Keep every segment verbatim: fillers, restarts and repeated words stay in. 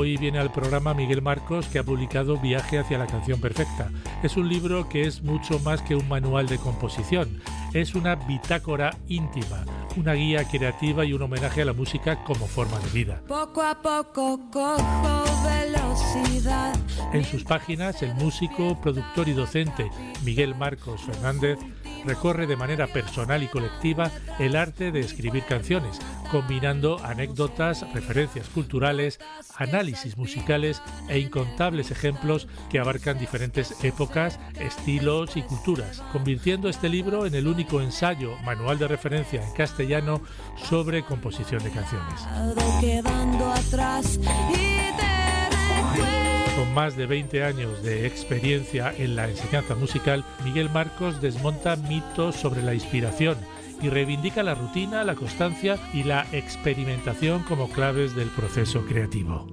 hoy viene al programa Miguel Marcos, que ha publicado Viaje hacia la canción perfecta. Es un libro que es mucho más que un manual de composición. Es una bitácora íntima, una guía creativa y un homenaje a la música como forma de vida. Poco a poco cojo velocidad. En sus páginas, el músico, productor y docente Miguel Marcos Fernández recorre de manera personal y colectiva el arte de escribir canciones, combinando anécdotas, referencias culturales, análisis musicales e incontables ejemplos que abarcan diferentes épocas, estilos y culturas, convirtiendo este libro en el único ensayo, manual de referencia en castellano sobre composición de canciones. Quedando atrás y te Con más de veinte años de experiencia en la enseñanza musical, Miguel Marcos desmonta mitos sobre la inspiración y reivindica la rutina, la constancia y la experimentación como claves del proceso creativo.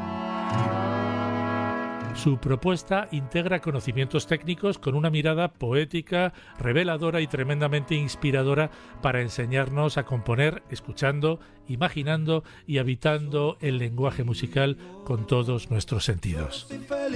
Su propuesta integra conocimientos técnicos con una mirada poética, reveladora y tremendamente inspiradora para enseñarnos a componer, escuchando, imaginando y habitando el lenguaje musical con todos nuestros sentidos.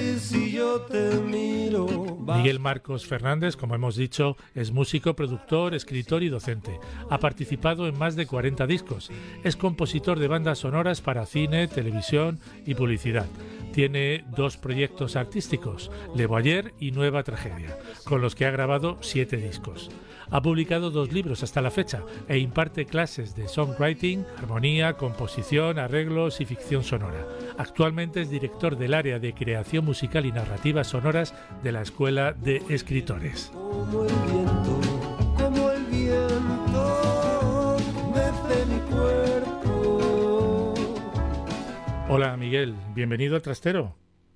Miguel Marcos Fernández, como hemos dicho, es músico, productor, escritor y docente. Ha participado en más de cuarenta discos. Es compositor de bandas sonoras para cine, televisión y publicidad. Tiene dos proyectos artísticos, Le Boyer y Nueva Tragedia, con los que ha grabado siete discos. Ha publicado dos libros hasta la fecha e imparte clases de songwriting, armonía, composición, arreglos y ficción sonora. Actualmente es director del área de creación musical y narrativas sonoras de la Escuela de Escritores. Como el viento, como el viento, desde mi cuerpo. Hola Miguel, bienvenido al Trastero.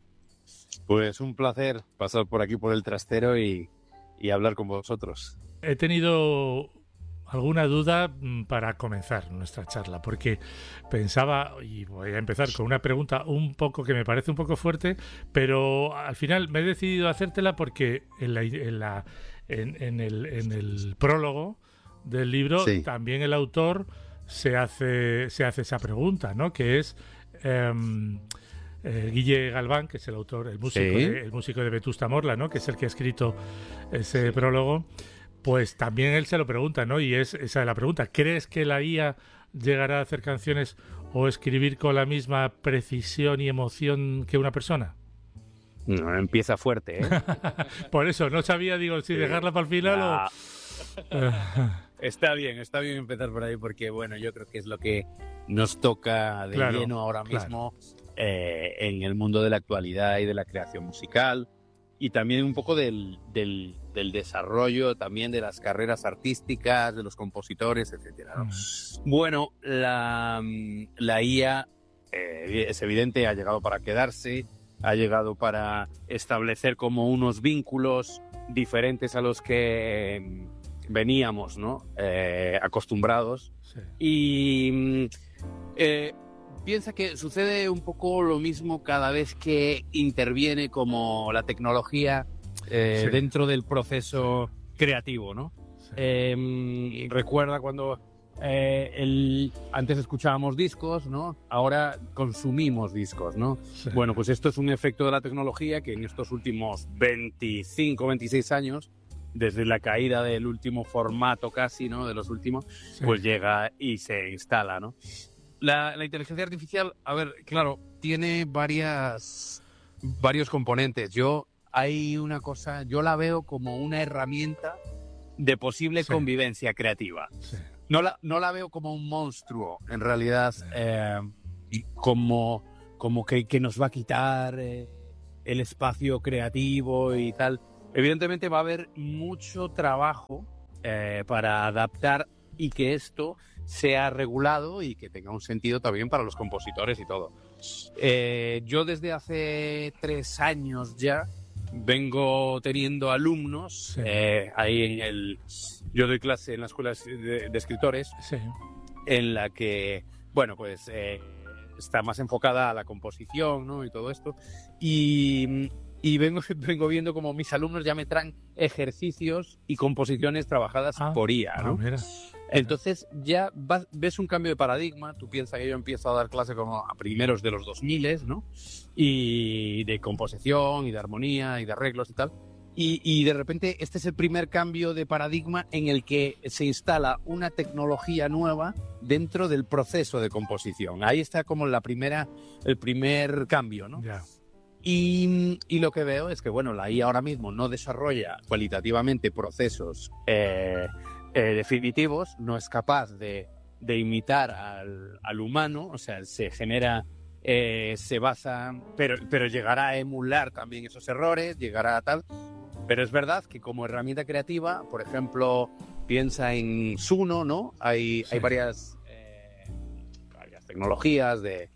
Pues un placer pasar por aquí por el Trastero y, y hablar con vosotros. He tenido alguna duda para comenzar nuestra charla, porque pensaba, y voy a empezar con una pregunta un poco que me parece un poco fuerte, pero al final me he decidido hacértela porque en, la, en, la, en, en, el, en el prólogo del libro sí. También el autor se hace, se hace esa pregunta, ¿no? Que es... Um, eh, Guille Galván, que es el autor, el músico, sí. de, el músico de Vetusta Morla, ¿no? Que es el que ha escrito ese sí. prólogo, pues también él se lo pregunta, ¿no? Y es esa es la pregunta. ¿Crees que la I A llegará a hacer canciones o escribir con la misma precisión y emoción que una persona? No, empieza fuerte, ¿eh? Por eso, no sabía, digo, si sí. dejarla para el final nah. o... Está bien, está bien empezar por ahí porque, bueno, yo creo que es lo que nos toca de claro, lleno ahora mismo claro. eh, en el mundo de la actualidad y de la creación musical y también un poco del, del, del desarrollo también de las carreras artísticas, de los compositores, etcétera, ¿no? Mm. Bueno, la, la I A eh, es evidente, ha llegado para quedarse, ha llegado para establecer como unos vínculos diferentes a los que... Eh, veníamos, ¿no? Eh, acostumbrados. Sí. Y eh, piensa que sucede un poco lo mismo cada vez que interviene como la tecnología eh, sí. dentro del proceso creativo, ¿no? Sí. Eh, recuerda cuando eh, el, antes escuchábamos discos, ¿no? Ahora consumimos discos, ¿no? Sí. Bueno, pues esto es un efecto de la tecnología que en estos últimos veinticinco, veintiséis años desde la caída del último formato casi, ¿no? De los últimos, sí. pues llega y se instala, ¿no? La, la inteligencia artificial, a ver, claro, tiene varias, varios componentes. Yo, hay una cosa, yo la veo como una herramienta de posible sí. convivencia creativa. Sí. No la, no la veo como un monstruo, en realidad, sí. eh, como, como que, que nos va a quitar eh, el espacio creativo y tal. Evidentemente va a haber mucho trabajo eh, para adaptar y que esto sea regulado y que tenga un sentido también para los compositores y todo. Eh, yo desde hace tres años ya vengo teniendo alumnos sí. eh, ahí en el... Yo doy clase en la escuela de, de escritores sí. en la que, bueno, pues eh, está más enfocada a la composición, ¿no? Y todo esto. Y... Y vengo, vengo viendo como mis alumnos ya me traen ejercicios y composiciones trabajadas ah, por I A, ¿no? Ah, Entonces ya vas, ves un cambio de paradigma. Tú piensas que yo empiezo a dar clase como a primeros de los dos mil, ¿no? Y de composición y de armonía y de arreglos y tal. Y, y de repente este es el primer cambio de paradigma en el que se instala una tecnología nueva dentro del proceso de composición. Ahí está como la primera, el primer cambio, ¿no? Yeah. Y, y lo que veo es que, bueno, la I A ahora mismo no desarrolla cualitativamente procesos eh, eh, definitivos, no es capaz de, de imitar al, al humano, o sea, se genera, eh, se basa, pero, pero llegará a emular también esos errores, llegará a tal. Pero es verdad que como herramienta creativa, por ejemplo, piensa en Suno, ¿no? Hay, sí. hay varias, eh, varias tecnologías de,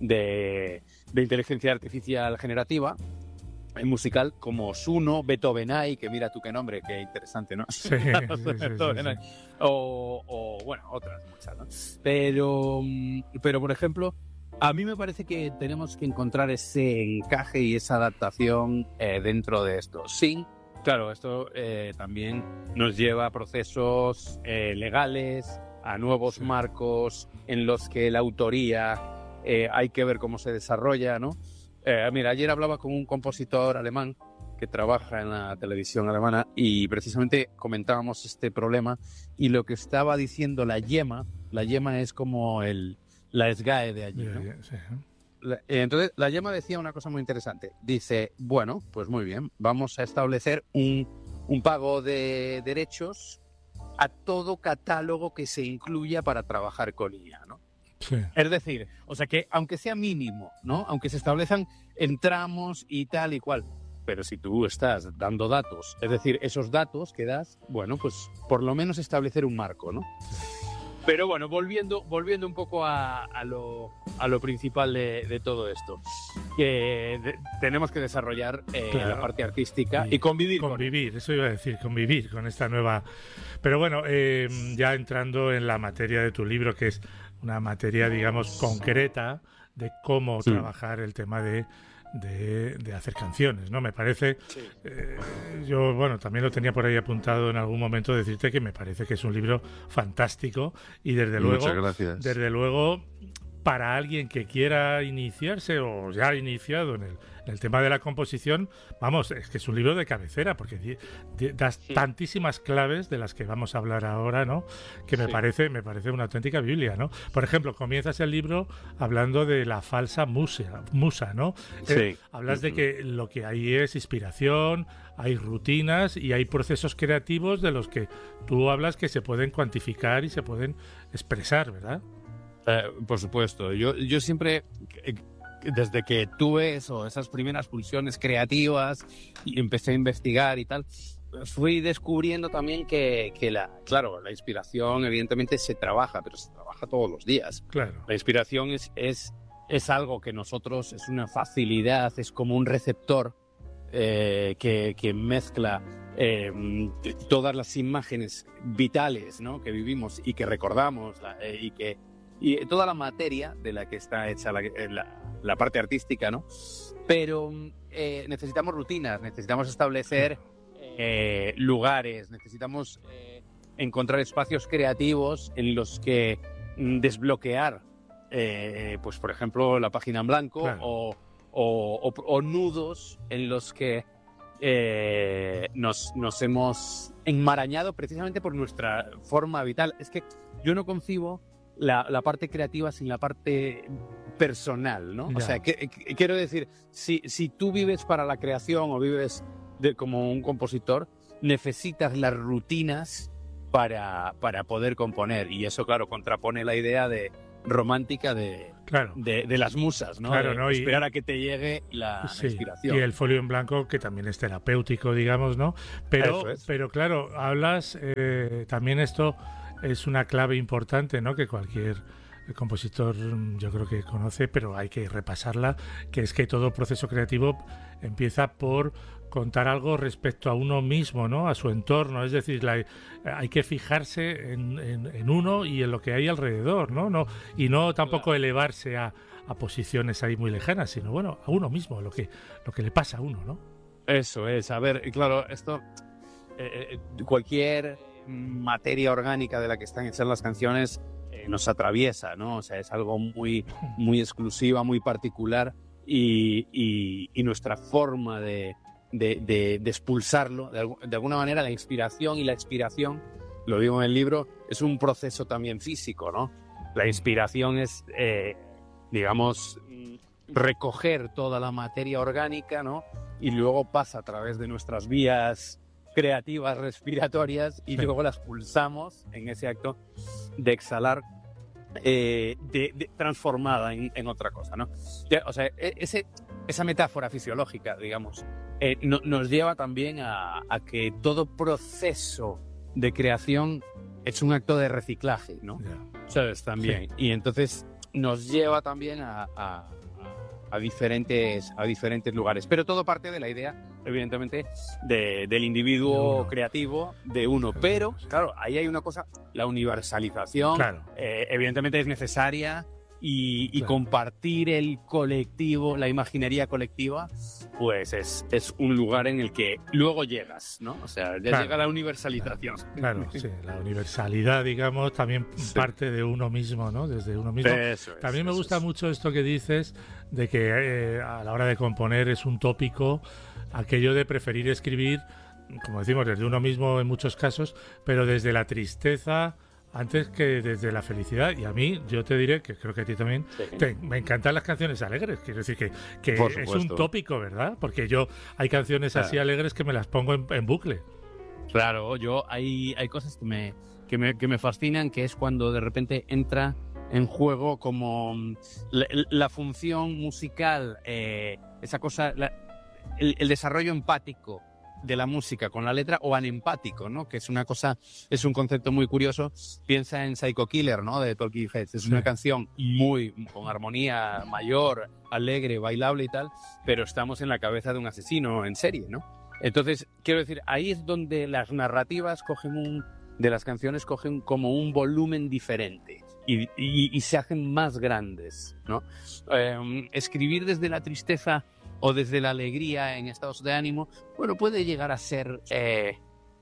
de, de inteligencia artificial generativa en musical, como Suno, Beethovenai, que mira tú qué nombre, qué interesante, ¿no? Sí, sí, sí, sí, sí. O, o, bueno, otras muchas, ¿no? Pero, pero, por ejemplo, a mí me parece que tenemos que encontrar ese encaje y esa adaptación eh, dentro de esto. Sí, claro, esto eh, también nos lleva a procesos eh, legales, a nuevos sí. marcos en los que la autoría eh, hay que ver cómo se desarrolla, ¿no? Eh, mira, ayer hablaba con un compositor alemán que trabaja en la televisión alemana y precisamente comentábamos este problema y lo que estaba diciendo la Yema, la Yema es como el, la S G A E de allí, ¿no? Sí. La, eh, entonces, la Yema decía una cosa muy interesante. Dice, bueno, pues muy bien, vamos a establecer un, un pago de derechos a todo catálogo que se incluya para trabajar con I A, ¿no? Sí. Es decir, o sea que aunque sea mínimo, ¿no? Aunque se establezcan en tramos y tal y cual, pero si tú estás dando datos, es decir, esos datos que das, bueno, pues por lo menos establecer un marco, ¿no? Pero bueno, volviendo, volviendo un poco a, a, lo, a lo principal de, de todo esto, que de, tenemos que desarrollar eh, claro. la parte artística y, y convivir. Convivir, con eso iba a decir, convivir con esta nueva... Pero bueno, eh, ya entrando en la materia de tu libro, que es una materia, digamos, concreta de cómo sí. trabajar el tema de... De, de hacer canciones, ¿no? Me parece, sí. eh, yo, bueno, también lo tenía por ahí apuntado en algún momento, decirte que me parece que es un libro fantástico y desde luego, Muchas gracias. desde luego, para alguien que quiera iniciarse o ya ha iniciado en el, en el tema de la composición, vamos, es que es un libro de cabecera porque di, di, das sí. tantísimas claves de las que vamos a hablar ahora, ¿no? Que me sí. parece, me parece una auténtica Biblia, ¿no? Por ejemplo, comienzas el libro hablando de la falsa musa, musa, ¿no? Sí. Eh, hablas uh-huh. de que lo que hay es inspiración, hay rutinas y hay procesos creativos de los que tú hablas que se pueden cuantificar y se pueden expresar, ¿verdad? Eh, por supuesto, yo, yo siempre, desde que tuve eso, esas primeras pulsiones creativas y empecé a investigar y tal, fui descubriendo también que, que la, claro, la inspiración evidentemente se trabaja, pero se trabaja todos los días. Claro. La inspiración es, es, es algo que nosotros, es una facilidad, es como un receptor eh, que, que mezcla eh, todas las imágenes vitales, ¿no? que vivimos y que recordamos eh, y que y toda la materia de la que está hecha la, la, la parte artística, ¿no? Pero eh, necesitamos rutinas, necesitamos establecer eh, lugares, necesitamos eh, encontrar espacios creativos en los que mm, desbloquear, eh, pues por ejemplo, la página en blanco claro. o, o, o, o nudos en los que eh, nos, nos hemos enmarañado precisamente por nuestra forma vital. Es que yo no concibo La, la parte creativa sin la parte personal, ¿no? Ya. O sea, que, que, quiero decir, si, si tú vives para la creación o vives de, como un compositor, necesitas las rutinas para, para poder componer. Y eso, claro, contrapone la idea de romántica de, claro. de, de las musas, ¿no? Claro, de ¿no? esperar y, a que te llegue la, sí, la inspiración. Y el folio en blanco, que también es terapéutico, digamos, ¿no? Pero, es. pero claro, hablas eh, también esto... Es una clave importante, ¿no? Que cualquier compositor yo creo que conoce, pero hay que repasarla, que es que todo proceso creativo empieza por contar algo respecto a uno mismo, ¿no? A su entorno, es decir, la, hay que fijarse en, en, en uno y en lo que hay alrededor, ¿no? no y no tampoco claro. elevarse a, a posiciones ahí muy lejanas, sino bueno, a uno mismo, lo que, lo que le pasa a uno, ¿no? Eso es, a ver, claro, esto, eh, cualquier materia orgánica de la que están hechas las canciones eh, nos atraviesa, ¿no? O sea, es algo muy, muy exclusiva, muy particular y, y, y nuestra forma de, de, de, de expulsarlo, de, de alguna manera la inspiración y la expiración, lo digo en el libro, es un proceso también físico, ¿no? La inspiración es, eh, digamos, recoger toda la materia orgánica, ¿no? Y luego pasa a través de nuestras vías creativas respiratorias y luego las pulsamos en ese acto de exhalar, eh, de, de, transformada en, en otra cosa, ¿no? O sea, ese, esa metáfora fisiológica, digamos, eh, no, nos lleva también a, a que todo proceso de creación es un acto de reciclaje, ¿no? Yeah. ¿Sabes? También. Sí. Y entonces nos lleva también a, a, a, diferentes, a diferentes lugares. Pero todo parte de la idea, evidentemente, de, del individuo de creativo, de uno. Pero, claro, ahí hay una cosa, la universalización, claro. eh, evidentemente es necesaria. Y, y claro. compartir el colectivo, la imaginería colectiva, pues es, es un lugar en el que luego llegas, ¿no? O sea, ya claro. llega la universalización. Claro, sí, la universalidad, digamos, también sí. parte de uno mismo, ¿no? Desde uno mismo. Eso es, también me eso gusta es. mucho esto que dices de que eh, a la hora de componer es un tópico aquello de preferir escribir, como decimos, desde uno mismo en muchos casos, pero desde la tristeza antes que desde la felicidad. Y a mí, yo te diré, que creo que a ti también, sí. te, me encantan las canciones alegres. Quiero decir que, que es un tópico, ¿verdad? Porque yo hay canciones claro. así alegres que me las pongo en, en bucle. Claro, yo hay, hay cosas que me, que, me, que me fascinan, que es cuando de repente entra en juego como la, la función musical, eh, esa cosa, la, el, el desarrollo empático de la música con la letra, o anempático, ¿no? Que es una cosa, es un concepto muy curioso. Piensa en Psycho Killer, ¿no? De Talking Heads. Es una sí. canción muy, con armonía mayor, alegre, bailable y tal, pero estamos en la cabeza de un asesino en serie, ¿no? Entonces, quiero decir, ahí es donde las narrativas cogen un, de las canciones cogen como un volumen diferente y, y, y se hacen más grandes, ¿no? Eh, escribir desde la tristeza o desde la alegría en estados de ánimo, bueno, puede llegar a ser eh,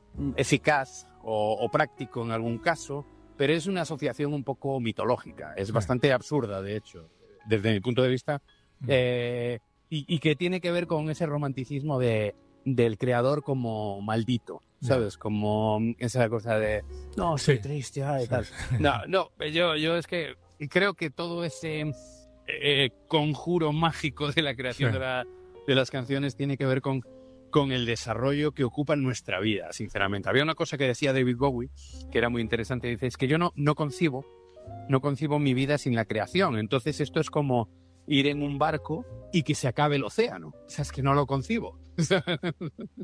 eficaz o, o práctico en algún caso, pero es una asociación un poco mitológica, es bastante absurda, de hecho, desde mi punto de vista, eh, y, y que tiene que ver con ese romanticismo de, del creador como maldito, ¿sabes? Como esa cosa de, no, estoy sí. triste, ay, tal. No, no, yo, yo es que creo que todo ese... Eh, conjuro mágico de la creación sí. de, la, de las canciones tiene que ver con, con el desarrollo que ocupa en nuestra vida, sinceramente. Había una cosa que decía David Bowie, que era muy interesante, dice, es que yo no, no concibo, no concibo mi vida sin la creación, entonces esto es como ir en un barco y que se acabe el océano, o sea, es que no lo concibo.